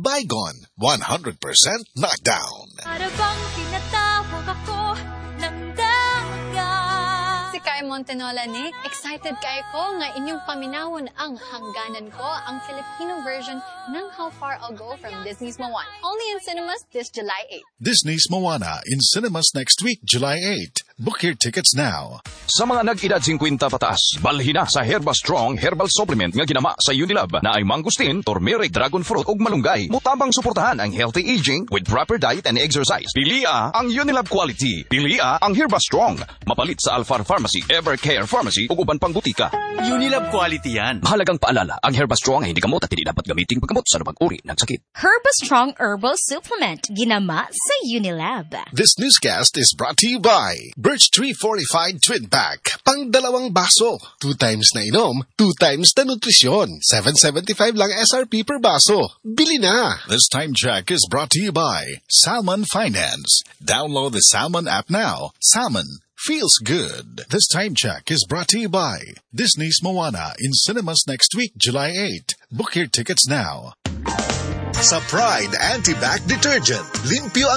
Baygon, 100% knockdown. Para bang tinatawag ako ng daga. Si Kai Montenola, Nick. Excited kayo ko nga inyong paminawon ang hangganan ko, ang Filipino version ng How Far I'll Go from Disney's Moana. Only in cinemas this July 8. Disney's Moana in cinemas next week, July 8. Book your tickets now. Sa mga nag-edad 50 pataas, balhin na sa Herba Strong Herbal Supplement nga ginama sa Unilab na ay mangustin, turmeric, dragon fruit ug malunggay. Mutabang suportahan ang healthy aging with proper diet and exercise. Pilia ang Unilab quality. Pilia ang Herba Strong. Mapalit sa Alfar Pharmacy, Evercare Pharmacy ug uban pang butika. Unilab quality yan. Mahalagang paalala, ang Herba Strong ay hindi gamot at hindi dapat gamitin paggamot sa anumang uri ng sakit. Herba Strong Herbal Supplement, ginama sa Unilab. This newscast is brought to you by Birch Tree Fortified Twin Pack. Pang dalawang baso. 2 times na inom, 2 times na nutrisyon. $7.75 lang SRP per baso. Bili na! This time check is brought to you by Salmon Finance. Download the Salmon app now. Salmon feels good. This time check is brought to you by Disney's Moana in cinemas next week, July 8. Book your tickets now. Sa Pride Anti-Bac Detergent, limpyo ang